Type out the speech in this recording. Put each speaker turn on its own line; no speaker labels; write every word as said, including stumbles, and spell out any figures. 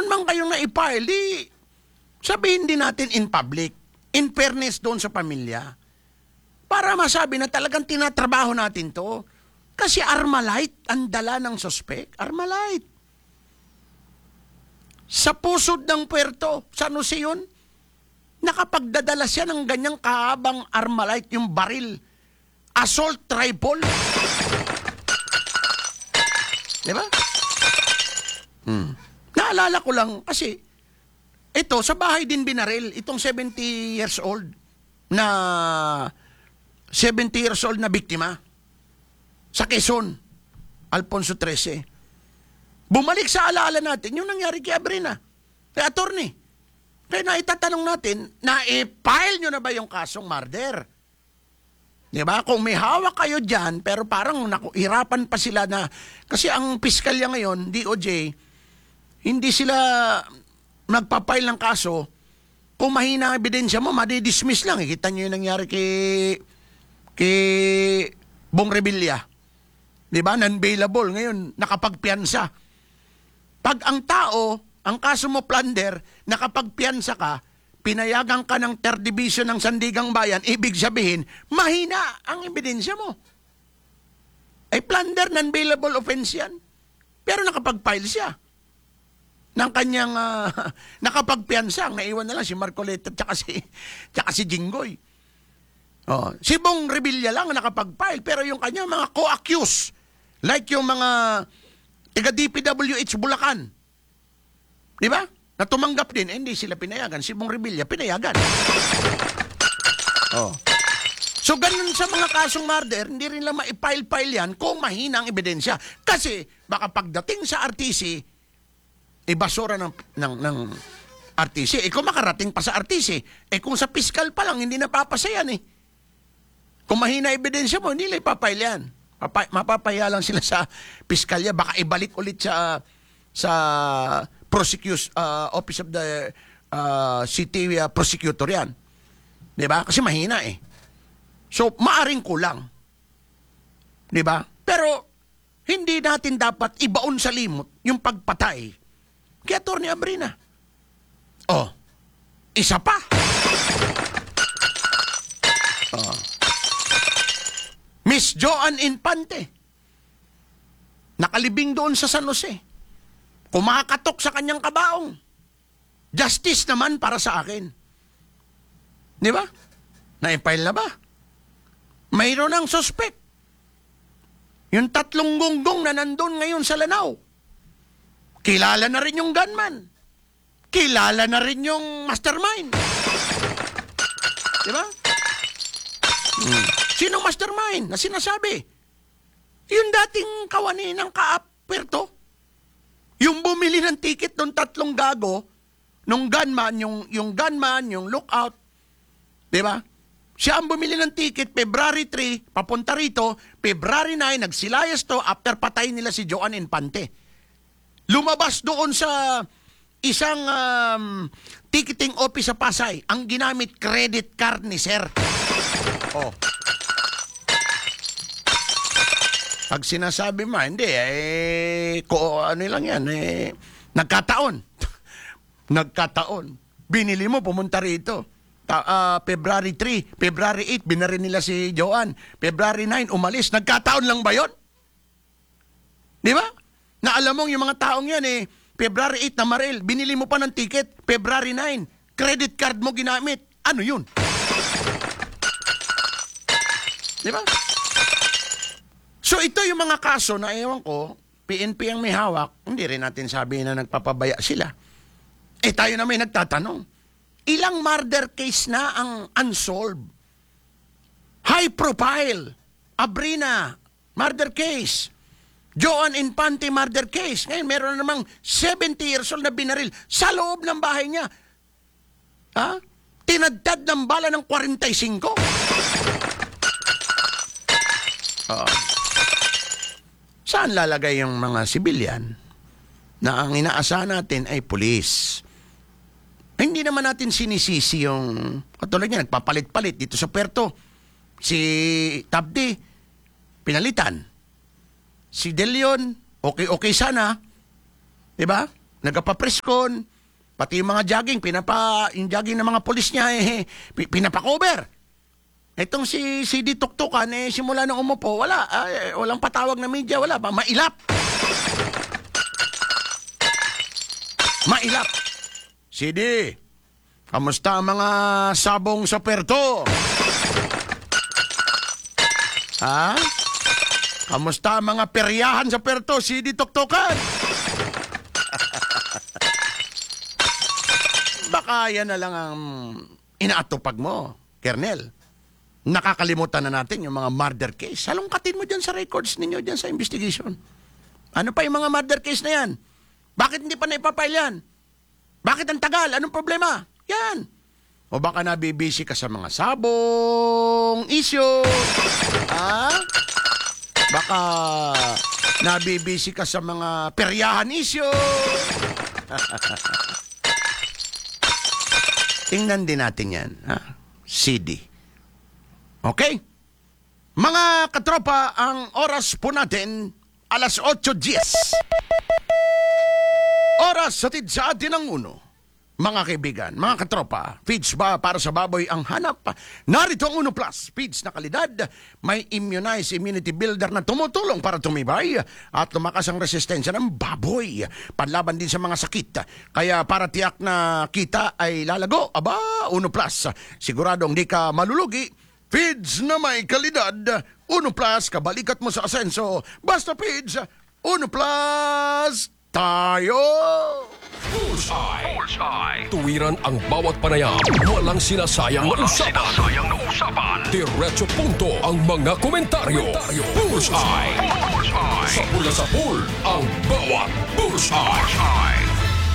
meron man kayong na-file, di sabihin din natin in public, in fairness doon sa pamilya. Para masabi na talagang tinatrabaho natin to. Kasi Armalite ang dala ng suspect. Armalite. Sa pusod ng puerto, sa ano siya yun? Nakapagdadala siya ng ganyang kahabang Armalite, yung baril. Assault rifle. Diba? Hmm. Naalala ko lang kasi ito, sa bahay din binaril, itong seventy years old na seventy years old na biktima sa Quezon, Alfonso thirteen. Bumalik sa alaala natin yung nangyari kay Abrina, kay attorney. Kaya na itatanong natin, na-file nyo na ba yung kasong murder? Diba? Kung may hawak kayo dyan, pero parang nakuhirapan pa sila na, kasi ang piskalya ngayon, D O J, hindi sila nagpapile ng kaso. Kung mahina ang ebidensya mo, madidismiss lang. Kita nyo yung nangyari kay, kay Bong Revilla. Diba? Non-bailable. Ngayon, nakapagpiansa. Pag ang tao, ang kaso mo plunder, nakapagpiansa ka, pinayagan ka ng third division ng Sandigang Bayan, ibig sabihin, mahina ang ebidensya mo. Ay plunder, non-bailable offense yan. Pero nakapag-file siya ng kanyang uh, nakapagpiansa. Naiwan na lang si Marcoleta at si, si Jinggoy. Oh, si Bong Revilla lang nakapag-file, pero yung kanyang mga co-accused, like yung mga taga-D P W H Bulacan, di ba? Na tumanggap din, eh, hindi sila pinayagan. Si Bong Revilla, pinayagan. Oh. So, ganun sa mga kasong murder, hindi rin lang ma-file-file yan kung mahina ang ebidensya. Kasi, baka pagdating sa R T C, ibasura ng, ng, ng R T C. Eh, kung makarating pa sa R T C, eh, kung sa piskal pa lang, hindi napapasa yan eh. Kung mahina ebidensya mo, hindi nila ipapile yan. Papa, mapapaya lang sila sa piskalya. Baka ibalik ulit sa sa prosecute, uh, Office of the uh, City uh, Prosecutor yan. Diba? Kasi mahina eh. So, maaring kulang. Diba? Pero, hindi natin dapat ibaon sa limot yung pagpatay kay Atty. Abrina. Oh, isa pa. Oh. Miss Joan Infante, nakalibing doon sa San Jose, kumakatok sa kanyang kabaong. Justice naman para sa akin. Di ba? Na-file na ba? Mayroon ng suspect. Yung tatlong gunggong na nandun ngayon sa Lanao. Kilala na rin yung gunman. Kilala na rin yung mastermind. Di ba? Hmm. Sinong mastermind na sinasabi? Yung dating kawani ng Kaap-Puerto. Yung bumili ng ticket ng tatlong gago, nung gunman, yung, yung gunman, yung lookout. Di ba? Siya ang bumili ng ticket, February three, papunta rito, February nine, nagsilayas to after patay nila si Joan Infante. Lumabas doon sa isang um, ticketing office sa Pasay, ang ginamit credit card ni Sir. Oh. Pag sinasabi mo, hindi, eh, ko, ano lang yan, eh, nagkataon. Nagkataon. Binili mo, pumunta rito. Ta, uh, February three, February eight, binari nila si Joan. February nine, umalis. Nagkataon lang ba yun? Di ba? Na alam mong yung mga taong yan, eh, February eight na maril, binili mo pa ng ticket, February nine, credit card mo ginamit. Ano yun? Di ba? So ito yung mga kaso na ewan ko, P N P ang may hawak, hindi rin natin sabihin na nagpapabaya sila. Eh tayo na may nagtatanong, ilang murder case na ang unsolved? High profile, Abrina, murder case. Joan Infante, murder case. Ngayon meron namang seventy years old na binaril sa loob ng bahay niya. Ha? Tinadtad ng bala ng forty-five. Oo. Saan lalagay yung mga sibilyan na ang inaasahan natin ay pulis? Hindi naman natin sinisisi yung, katulad niya, nagpapalit-palit dito sa Puerto. Si Tabdi, pinalitan. Si De Leon, okay-okay sana. Diba? nagapapreskon, pati yung mga jogging, pinapa, yung jogging ng mga polis niya, eh, pi- pinapakover. Itong si, si Di Tuktukan, eh, simula nung umupo, wala, eh, walang patawag na media, wala ba, mailap. Mailap. C D, kamusta ang mga sabong sa Perto? Ha? Kamusta ang mga peryahan sa Perto, C D Tuktukan? Baka yan na lang ang inaatupag mo, Kernel. Nakakalimutan na natin yung mga murder case. Salungkatin mo dyan sa records ninyo, dyan sa investigation. Ano pa yung mga murder case na yan? Bakit hindi pa naipapile yan? Bakit ang tagal? Anong problema? Yan. O baka nabibisi ka sa mga sabong issue. Ha? Baka nabibisi ka sa mga peryahan issue. Tingnan din natin yan. Ha? C D. Okay? Mga katropa, ang oras po natin, alas otso diyes. Oras satid sa atin ang uno. Mga kaibigan, mga katropa, feeds ba para sa baboy ang hanap? Narito ang Uno Plus, feeds na kalidad, may immunize immunity builder na tumutulong para tumibay at lumakas ang resistensya ng baboy. Panlaban din sa mga sakit. Kaya para tiyak na kita ay lalago, aba, Uno Plus. Siguradong di ka malulugi. Feeds na may kalidad. Uno Plus, kabalikat mo sa asenso. Basta feeds, Uno Plus, tayo!
Bullseye. Bullseye. Tuwiran ang bawat panayam. Walang sinasayang na
Walang
usapan.
sinasayang na usapan.
Diretso punto ang mga komentaryo. Bullseye.
Bullseye.
Sa pula sa pool, ang bawat Bullseye.
Bullseye.